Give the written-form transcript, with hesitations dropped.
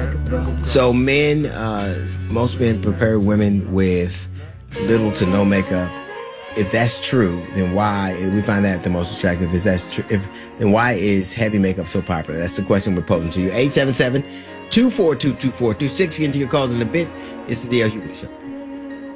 So men, most men prepare women with little to no makeup. If that's true, then why we find that the most attractive? Is that's true? Then why is heavy makeup so popular? That's the question we're posing to you. 877-242-2426. Get into your calls in a bit. It's the D.L. Hughley Show.